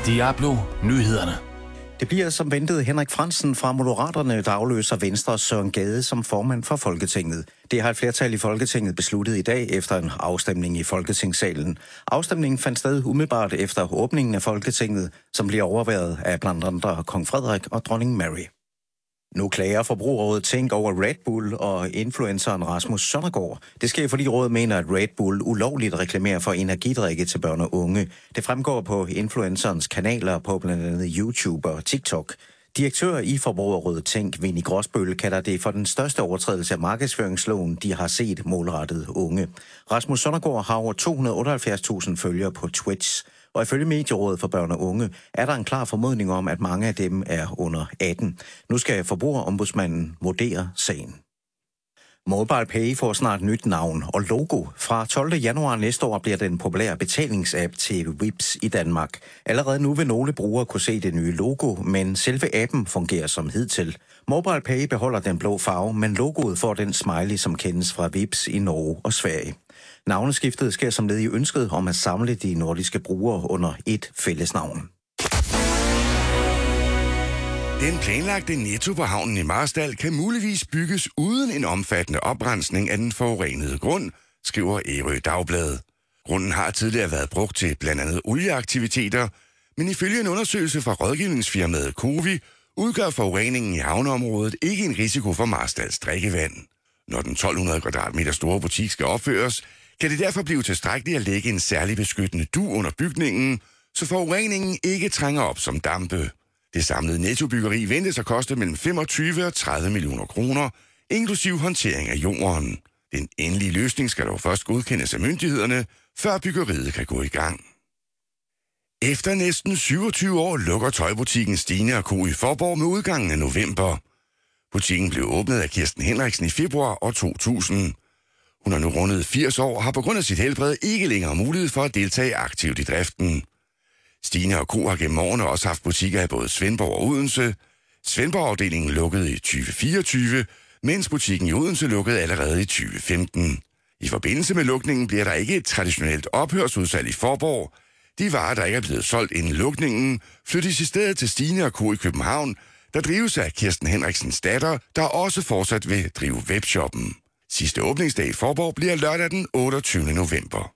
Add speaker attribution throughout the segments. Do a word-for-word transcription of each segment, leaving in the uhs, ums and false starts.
Speaker 1: Diablo Nyhederne.
Speaker 2: Det bliver som ventet Henrik Frandsen fra Moderaterne, der afløser Venstres Søren Gade som formand for Folketinget. Det har et flertal i Folketinget besluttet i dag efter en afstemning i Folketingssalen. Afstemningen fandt sted umiddelbart efter åbningen af Folketinget, som bliver overværet af blandt andre kong Frederik og dronning Mary. Nu klager Forbrugerrådet Tænk over Red Bull og influenceren Rasmus Søndergaard. Det sker, fordi rådet mener, at Red Bull ulovligt reklamerer for energidrikke til børn og unge. Det fremgår på influencerens kanaler på blandt andet YouTube og TikTok. Direktør i Forbrugerrådet Tænk, Vinnie Gråsbøl, kalder det for den største overtrædelse af markedsføringsloven, de har set målrettet unge. Rasmus Søndergaard har over to hundrede og otteoghalvfjerds tusind følgere på Twitch. Og ifølge Medierådet for Børn og Unge er der en klar formodning om, at mange af dem er under atten. Nu skal Forbrugerombudsmanden vurdere sagen. MobilePay får snart nyt navn og logo. Fra tolvte januar næste år bliver den populære betalingsapp til Vipps i Danmark. Allerede nu vil nogle brugere kunne se det nye logo, men selve appen fungerer som hidtil. MobilePay beholder den blå farve, men logoet får den smiley, som kendes fra Vipps i Norge og Sverige. Navneskiftet sker som led i ønsket om at samle de nordiske brugere under et fællesnavn.
Speaker 3: Den planlagte Netto på havnen i Marstal kan muligvis bygges uden en omfattende oprensning af den forurenede grund, skriver Ærø Dagblad. Grunden har tidligere været brugt til blandt andet olieaktiviteter, men ifølge en undersøgelse fra rådgivningsfirmaet Covi udgør forureningen i havneområdet ikke en risiko for Marstals drikkevand. Når den tolv hundrede kvadratmeter store butik skal opføres, kan det derfor blive tilstrækkeligt at lægge en særlig beskyttende dug under bygningen, så forureningen ikke trænger op som dampe. Det samlede nettobyggeri ventes at koste mellem femogtyve og tredive millioner kroner, inklusiv håndtering af jorden. Den endelige løsning skal dog først godkendes af myndighederne, før byggeriet kan gå i gang. Efter næsten syvogtyve år lukker tøjbutikken Stine og Co. i Faaborg med udgangen af november. Butikken blev åbnet af Kirsten Henriksen i februar år to tusind. Hun er nu rundet firs år og har på grund af sit helbred ikke længere mulighed for at deltage aktivt i driften. Stine og Co. har gennem årene også haft butikker i både Svendborg og Odense. Svendborg-afdelingen lukkede i tyve fireogtyve, mens butikken i Odense lukkede allerede i tyve femten. I forbindelse med lukningen bliver der ikke et traditionelt ophørsudsalg i Faaborg. De varer, der ikke er blevet solgt inden lukningen, flyttes i stedet til Stine og Co. i København, der drives af Kirsten Henriksens datter, der også fortsat vil drive webshoppen. Sidste åbningsdag i Faaborg bliver lørdag den otteogtyvende november.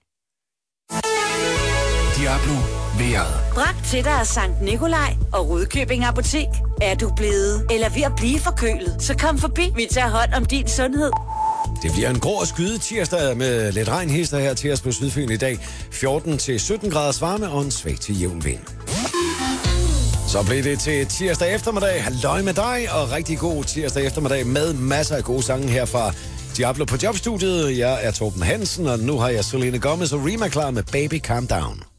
Speaker 1: Diablo vejret.
Speaker 4: Bragt til dig af Sankt Nikolaj og Rudkøbing Apotek. Er du blevet eller ved at blive forkølet, så kom forbi. Vi tager hånd om din sundhed.
Speaker 5: Det bliver en grå og skyde tirsdag med lidt regnhister her til os på Sydfyn i dag. fjorten til sytten graders varme og en svag til jævn vind. Så bliver det til tirsdag eftermiddag. Halløj med dig, og rigtig god tirsdag eftermiddag med masser af gode sange her fra Diablo på Jobstudiet. Jeg er Torben Hansen, og nu har jeg Selena Gomez og Rema klar med Baby Calm Down.